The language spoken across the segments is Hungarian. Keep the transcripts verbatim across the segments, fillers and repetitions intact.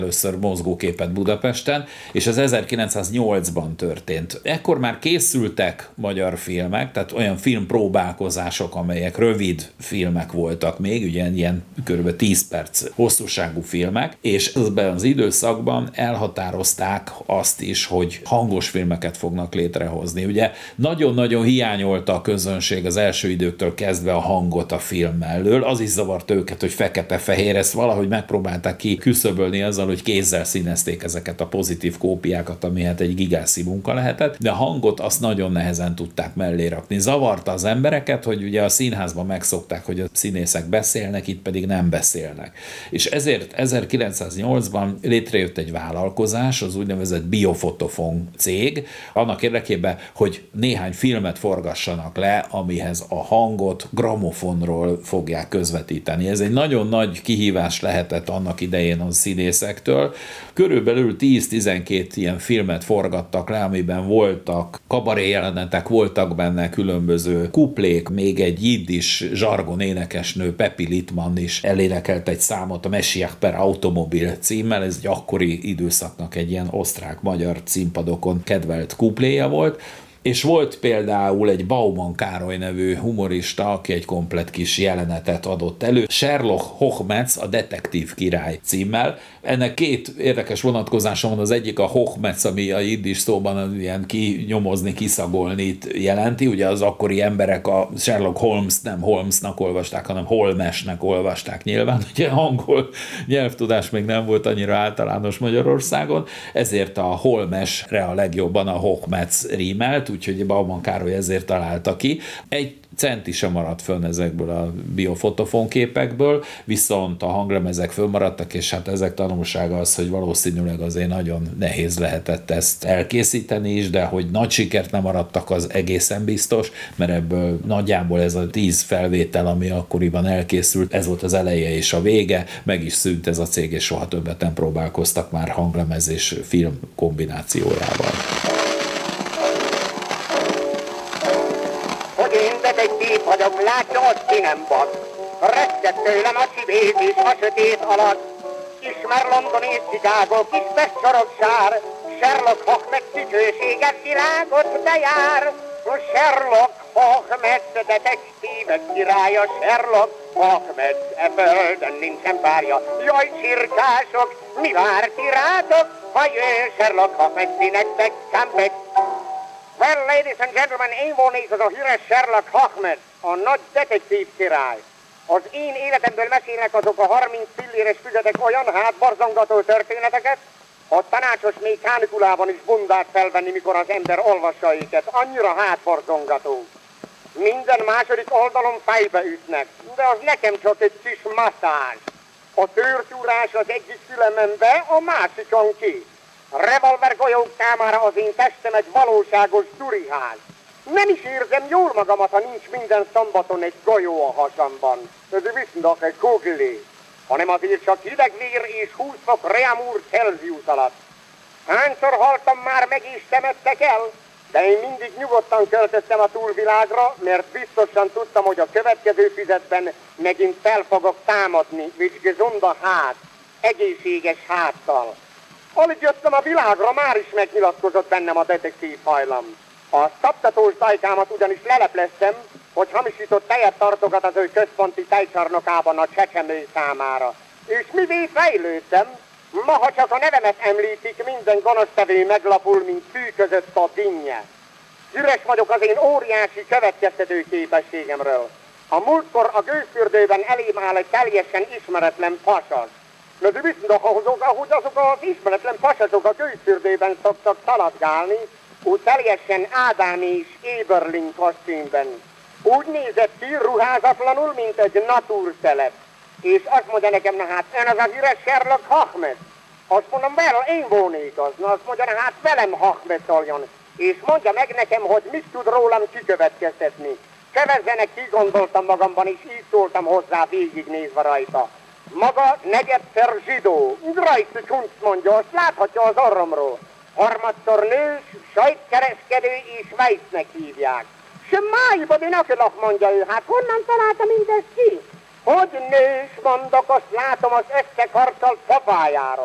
először mozgóképet Budapesten, és az ezerkilencszáznyolcban történt. Ekkor már készültek magyar filmek, tehát olyan filmpróbálkozások, amelyek rövid filmek voltak még, ugye ilyen kb. tíz perc hosszúságú filmek, és ebben az időszakban elhatározták azt is, hogy hangos filmeket fognak létrehozni. Ugye nagyon-nagyon hiányolta a közönség az első időktől kezdve a hangot a film mellől, az is zavart őket, hogy fekete-fehér, ezt valahogy megpróbálták ki küszöbölni azzal, hogy kézzel színezték ezeket a pozitív kópiákat, ami hát egy gigászi munka lehetett, de a hangot azt nagyon nehezen tudták mellé rakni. Zavarta az embereket, hogy ugye a színházban megszokták, hogy a színészek beszélnek, itt pedig nem beszélnek. És ezért ezerkilencszáznyolcban létrejött egy vállalkozás, az úgynevezett Biofotofon cég, annak érdekében, hogy néhány filmet forgassanak le, amihez a hangot gramofonról fogják közvetíteni. Ez egy nagyon nagy kihívás lehetett annak idején a színészektől. Körülbelül tíz-tizenkét ilyen filmet forgattak le, amiben voltak kabaré jelenetek, voltak benne különböző kuplék, még egy jiddis zsargon énekesnő, Pepi Littmann is elénekelt egy számot, a Messiach per Automobil címmel, ez egy akkori időszaknak egy ilyen osztrák-magyar színpadokon kedvelt kupléja volt. És volt például egy Bauman Károly nevű humorista, aki egy komplett kis jelenetet adott elő, Sherlock Hochmetz, a detektív király címmel. Ennek két érdekes vonatkozása van, az egyik a Hochmetz, ami a jiddis szóban ilyen kinyomozni, kiszagolni jelenti, ugye az akkori emberek a Sherlock Holmes nem Holmesnak olvasták, hanem Holmesnek olvasták nyilván, ugye angol nyelvtudás még nem volt annyira általános Magyarországon, ezért a Holmesre a legjobban a Hochmetz rímelt, úgyhogy Bauman Károly ezért találta ki. Egy centi sem maradt fönn ezekből a biofotofon képekből, viszont a hanglemezek fönnmaradtak, és hát ezek tanulsága az, hogy valószínűleg azért nagyon nehéz lehetett ezt elkészíteni is, de hogy nagy sikert nem maradtak, az egészen biztos, mert ebből nagyjából ez a tíz felvétel, ami akkoriban elkészült, ez volt az eleje és a vége, meg is szűnt ez a cég, és soha többet nem próbálkoztak már hanglemez és film kombinációjával. Vagyok, látja, azt ki nem vad. Rettet tőlem a csibét és a sötét alatt. Ismer London és Chicago, kis Pest-soroksár. Sherlock Hochmetz szücsőséges világot bejár. Sherlock Hochmetz detektívek királya. Sherlock Hochmetz e földön nincsen párja. Jaj, csirkások, mi vár ti rátok? Ha jön Sherlock Hochmetz, nektek campet. Well, ladies and gentlemen, én volnék az a híres Sherlock Hochmetz, a nagy detektív király. Az én életemből mesélnek azok a harminc pilléres füzetek olyan hátborzongató történeteket, a tanácsos még kánikulában is bundát felvenni, mikor az ember olvassa őket. Annyira hátborzongató. Minden második oldalon fejbe ütnek, de az nekem csak egy kis masszázs. A tőrtúrás az egyik fülemembe, a másikon ki. A revolver golyók számára az én testem egy valóságos duriház. Nem is érzem jól magamat, ha nincs minden szombaton egy golyó a hasamban. Ez viszont egy kógli, hanem azért csak hideg vér és húsz fok Reaumur Celsius alatt. Hányszor haltam már meg és temettek el? De én mindig nyugodtan költöztem a túlvilágra, mert biztosan tudtam, hogy a következő füzetben megint fel fogok támadni, which gesund a hát, egészséges háttal. Alig jöttem a világra, már is megnyilatkozott bennem a detektív hajlam. A szaptatós dajkámat ugyanis lelepleztem, hogy hamisított tejet tartogat az ő központi tejcsarnokában a csecsemő számára. És mivé fejlődtem, ma ha csak a nevemet említik, minden gonosztevő meglapul, mint fű között a dinnye. Üres vagyok az én óriási következtető képességemről. A múltkor a gőzfürdőben elém áll egy teljesen ismeretlen pasas. De viszont ahogy azok az ismeretlen pasasok a gőzfürdőben szoktak szaladgálni, úgy teljesen Ádámi és Éberling kosztümben. Úgy nézett ki ruházatlanul, mint egy natúrtelep. És azt mondja nekem, na hát ön az az üres Sherlock Hochmetz. Azt mondom, well, én volnék az. Na azt mondja, na hát velem Hochmetz-oljon. És mondja meg nekem, hogy mit tud rólam kikövetkeztetni. Kövezzenek ki, gondoltam magamban, és így szóltam hozzá, végignézve rajta. Maga negyedszer zsidó, rajta kunst mondja, azt láthatja az orromról. Harmadszor nős, sajtkereskedő és Weissnek hívják. Se májba binakelak, mondja ő, hát honnan találta mindezt ki? Hogy nős, mondok, azt látom az összekarccal pofájáról.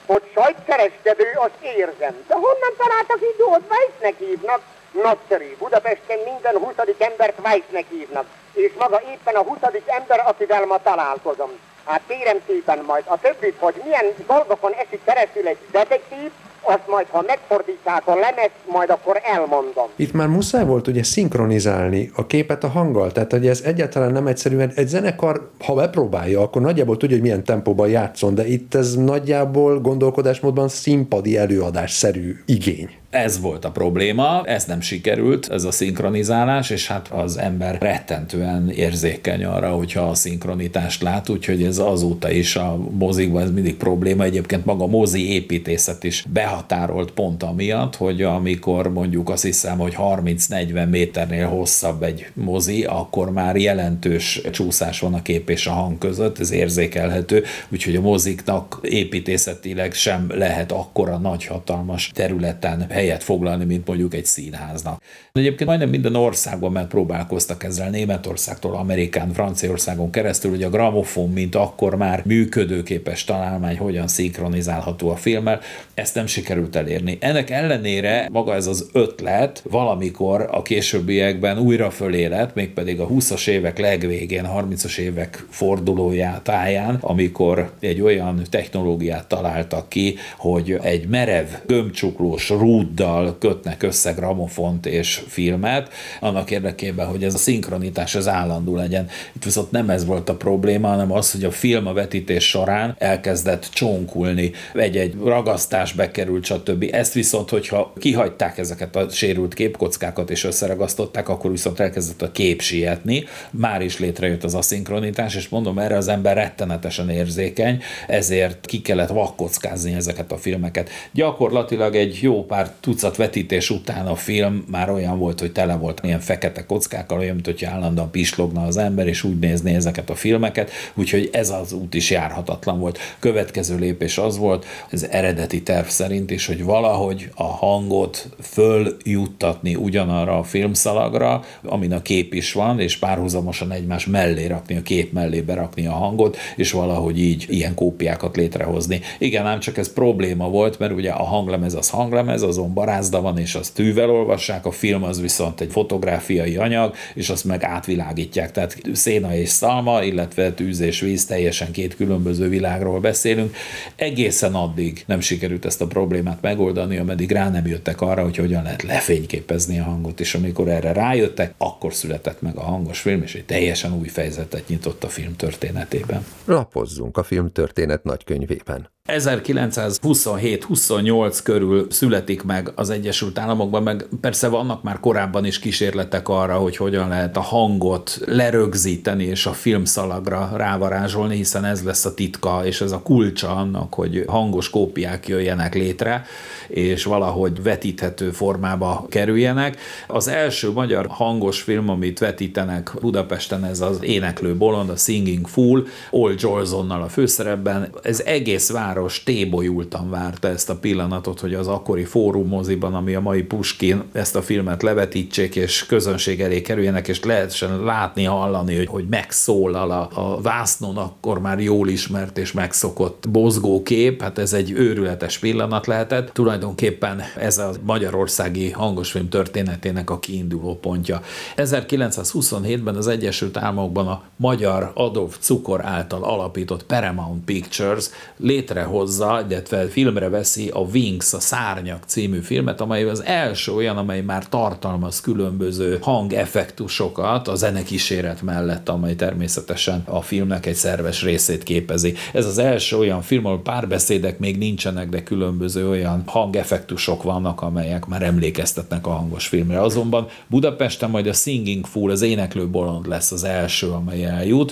hogy sajtkereskedő, azt érzem. De honnan találtak így jót? Weissnek hívnak. Nagyszerű. Budapesten minden huszadik embert Weissnek hívnak. És maga éppen a huszadik ember, akivel ma találkozom. Hát kérem szépen majd a többit, hogy milyen dolgokon esik keresztül egy detektív, azt majd, ha megfordítják a lemezt, majd akkor elmondom. Itt már muszáj volt ugye szinkronizálni a képet a hanggal, tehát hogy ez egyáltalán nem egyszerűen, egy zenekar, ha bepróbálja, akkor nagyjából tudja, hogy milyen tempóban játszon, de itt ez nagyjából gondolkodásmódban színpadi előadásszerű igény. Ez volt a probléma, ez nem sikerült, ez a szinkronizálás, és hát az ember rettentően érzékeny arra, hogyha a szinkronitást lát, úgyhogy ez azóta is a mozikban ez mindig probléma. Egyébként maga a mozi építészet is behatárolt pont amiatt, hogy amikor mondjuk azt hiszem, hogy harminc-negyven méternél hosszabb egy mozi, akkor már jelentős csúszás van a kép és a hang között, ez érzékelhető, úgyhogy a moziknak építészetileg sem lehet akkora nagy hatalmas területen helyet foglalni, mint mondjuk egy színháznak. Egyébként majdnem minden országban megpróbálkoztak ezzel, Németországtól, Amerikán, Franciaországon keresztül, hogy a gramofon, mint akkor már működőképes találmány, hogyan szinkronizálható a filmmel, ezt nem sikerült elérni. Ennek ellenére maga ez az ötlet valamikor a későbbiekben újra fölélett, mégpedig a húszas évek legvégén, harmincas évek fordulójá táján, amikor egy olyan technológiát találtak ki, hogy egy merev, gömbcsuklós rúddal kötnek össze gramofont és filmet, annak érdekében, hogy ez a szinkronitás az állandó legyen. Itt viszont nem ez volt a probléma, hanem az, hogy a film a vetítés során elkezdett csonkulni, egy-egy ragasztás bekerült, stb. Ezt viszont, hogyha kihagyták ezeket a sérült képkockákat és összeragasztották, akkor viszont elkezdett a kép sietni. Már is létrejött az aszinkronitás, és mondom, erre az ember rettenetesen érzékeny, ezért ki kellett vakkockázni ezeket a filmeket. Gyakorlatilag egy jó pár tucat vetítés után a film már olyan volt, hogy tele volt ilyen fekete kockákkal, olyan, mint hogy állandóan pislogna az ember, és úgy nézni ezeket a filmeket, úgyhogy ez az út is járhatatlan volt. Következő lépés az volt, az eredeti terv szerint is, hogy valahogy a hangot följuttatni ugyanarra a filmszalagra, amin a kép is van, és párhuzamosan egymás mellé rakni, a kép mellé berakni a hangot, és valahogy így ilyen kópiákat létrehozni. Igen, ám csak ez probléma volt, mert ugye a hanglemez az hanglemez, azon barázda van, és azt tűvel olvassák, a film az viszont egy fotográfiai anyag, és azt meg átvilágítják. Tehát széna és szalma, illetve tűz és víz, teljesen két különböző világról beszélünk. Egészen addig nem sikerült ezt a problémát megoldani, ameddig rá nem jöttek arra, hogy hogyan lehet lefényképezni a hangot, és amikor erre rájöttek, akkor született meg a hangos film, és egy teljesen új fejezetet nyitott a film történetében. Lapozzunk a film történet nagykönyvében. ezerkilencszázhuszonhét huszonnyolc körül születik meg az Egyesült Államokban, meg persze vannak már korábban is kísérletek arra, hogy hogyan lehet a hangot lerögzíteni és a filmszalagra rávarázsolni, hiszen ez lesz a titka, és ez a kulcsa annak, hogy hangos kópiák jöjjenek létre, és valahogy vetíthető formába kerüljenek. Az első magyar hangos film, amit vetítenek Budapesten, ez az Éneklő bolond, a Singing Fool, Al Jolsonnal a főszerepben. Ez egész város tébolyultan várta ezt a pillanatot, hogy az akkori Fórum moziban, ami a mai Puskin, ezt a filmet levetítsék, és közönség elé kerüljenek, és lehessen látni, hallani, hogy, hogy megszólal a, a vásznon akkor már jól ismert és megszokott mozgókép. Hát ez egy őrületes pillanat lehetett. Tulajdonképpen ez a magyarországi hangosfilm történetének a kiinduló pontja. ezerkilencszázhuszonhétben az Egyesült Államokban a magyar Adolf Cukor által alapított Paramount Pictures létrehozza, illetve filmre veszi a Wings, a Szárnyak című filmet, amely az első olyan, amely már tartalmaz különböző hangeffektusokat a zenekíséret mellett, amely természetesen a filmnek egy szerves részét képezi. Ez az első olyan film, ahol párbeszédek még nincsenek, de különböző olyan hangeffektusok vannak, amelyek már emlékeztetnek a hangos filmre. Azonban Budapesten majd a Singing Fool, az Éneklő bolond lesz az első, amely eljut.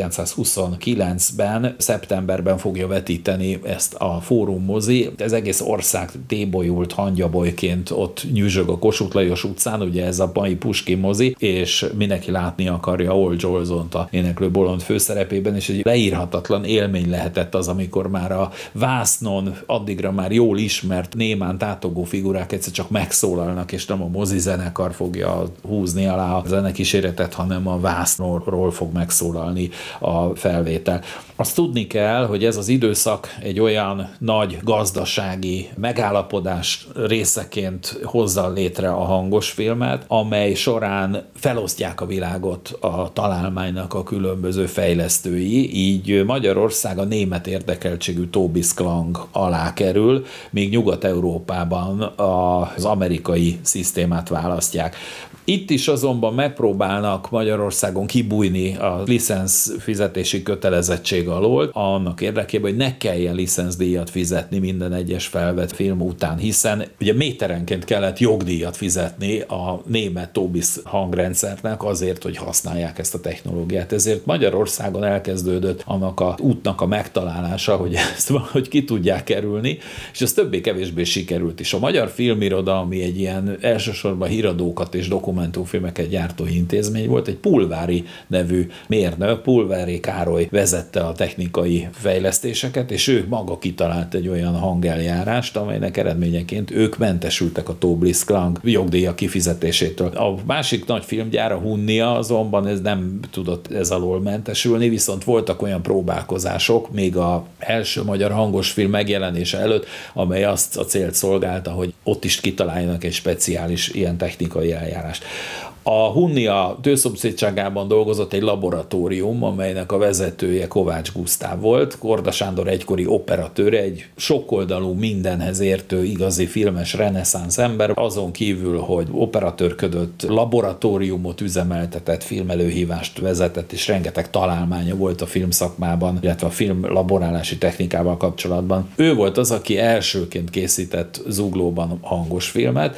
ezerkilencszázhuszonkilencben, szeptemberben fogja vetíteni ezt a Fórum mozi. Ez egész ország tébolyult hangyabolyként ott nyüzsög a Kossuth Lajos utcán, ugye ez a mai Puskin mozi, és mindenki látni akarja Al Jolsont a Éneklő bolond főszerepében, és egy leírhatatlan élmény lehetett az, amikor már a vásznon addigra már jól ismert némán tátogó figurák egyszer csak megszólalnak, és nem a mozi zenekar fogja húzni alá a zenekíséretet, hanem a vásznról fog megszólalni a felvétel. Azt tudni kell, hogy ez az időszak egy olyan nagy gazdasági megállapodás részeként hozza létre a hangos filmet, amely során felosztják a világot a találmánynak a különböző fejlesztői, így Magyarország a német érdekeltségű Tobis Klang alá kerül, míg Nyugat-Európában az amerikai szisztémát választják. Itt is azonban megpróbálnak Magyarországon kibújni a licensz fizetési kötelezettség alól, annak érdekében, hogy ne kelljen licenszdíjat fizetni minden egyes felvett film után, hiszen ugye méterenként kellett jogdíjat fizetni a német Tobis hangrendszernek azért, hogy használják ezt a technológiát. Ezért Magyarországon elkezdődött annak a útnak a megtalálása, hogy ezt valahogy ki tudják kerülni, és ez többé-kevésbé sikerült is. A magyar filmiroda, ami egy ilyen elsősorban híradókat és dokumentumfilmeket gyártó intézmény volt, egy Pulvári nevű mérnök, Pulvári Károly vezette a technikai fejlesztéseket, és ő maga kitalált egy olyan hangeljárást, amelynek eredményeként ők mentesültek a Tobis Klang jogdíja kifizetésétől. A másik nagy filmgyár, a Hunnia, azonban ez nem tudott ez alól mentesülni, viszont voltak olyan próbálkozások, még az első magyar hangos film megjelenése előtt, amely azt a célt szolgálta, hogy ott is kitaláljanak egy speciális ilyen technikai eljárást. A Hunnia tőszomszédságában dolgozott egy laboratórium, amelynek a vezetője Kovács Gusztáv volt, Korda Sándor egykori operatőre, egy sokoldalú, mindenhez értő, igazi filmes reneszánsz ember, azon kívül, hogy operatőrködött, laboratóriumot üzemeltetett, filmelőhívást vezetett, és rengeteg találmánya volt a filmszakmában, illetve a film laborálási technikával kapcsolatban. Ő volt az, aki elsőként készített Zuglóban hangos filmet.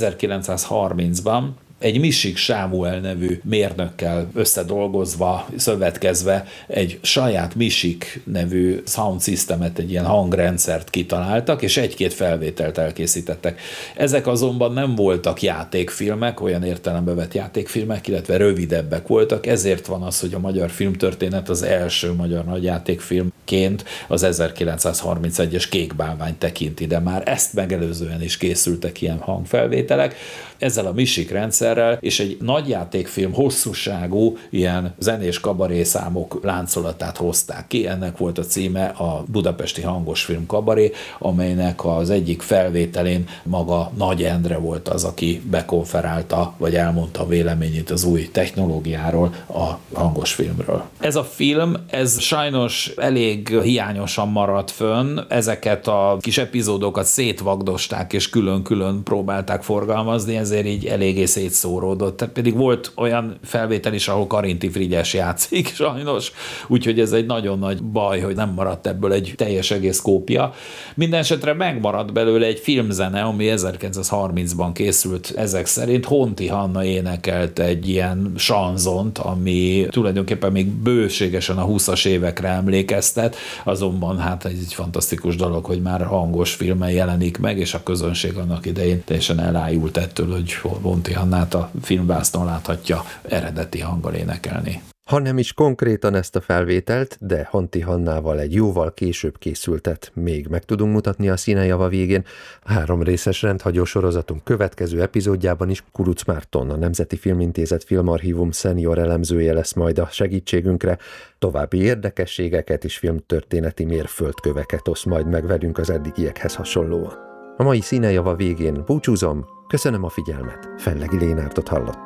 ezerkilencszázharmincban egy Misik Sámuel nevű mérnökkel összedolgozva, szövetkezve egy saját Misik nevű sound systemet, egy ilyen hangrendszert kitaláltak, és egy-két felvételt elkészítettek. Ezek azonban nem voltak játékfilmek, olyan értelembe vett játékfilmek, illetve rövidebbek voltak, ezért van az, hogy a magyar filmtörténet az első magyar nagyjátékfilmként az ezerkilencszázharmincegyes Kék bálvány tekinti, de már ezt megelőzően is készültek ilyen hangfelvételek. Ezzel a Misik rendszerrel és egy nagyjátékfilm hosszúságú ilyen zenés kabaré számok láncolatát hozták ki. Ennek volt a címe a Budapesti Hangosfilm Kabaré, amelynek az egyik felvételén maga Nagy Endre volt az, aki bekonferálta, vagy elmondta a véleményét az új technológiáról, a hangosfilmről. Ez a film, ez sajnos elég hiányosan maradt fönn, ezeket a kis epizódokat szétvagdosták és külön-külön próbálták forgalmazni, ezért így eléggé szétszóródott. Tehát pedig volt olyan felvétel is, ahol Karinti Frigyes játszik, sajnos, úgyhogy ez egy nagyon nagy baj, hogy nem maradt ebből egy teljes egész kópia. Mindenesetre megmaradt belőle egy filmzene, ami ezerkilencszázharmincban készült, ezek szerint Honti Hanna énekelt egy ilyen sanzont, ami tulajdonképpen még bőségesen a húszas évekre emlékeztet, azonban hát ez egy fantasztikus dolog, hogy már hangos filmen jelenik meg, és a közönség annak idején teljesen elájult ettől, hogy Honti Hannát a filmvásznon láthatja eredeti hanggal énekelni. Ha nem is konkrétan ezt a felvételt, de Honti Hannával egy jóval később készültet még meg tudunk mutatni a Színejava végén. A három részes rendhagyó sorozatunk következő epizódjában is Kuruc Márton, a Nemzeti Filmintézet Filmarchívum szenior elemzője lesz majd a segítségünkre. További érdekességeket és filmtörténeti mérföldköveket osz majd meg velünk az eddigiekhez hasonlóan. A mai Színejava végén búcsúzom, köszönöm a figyelmet, Fellegi Lénártot hallottam.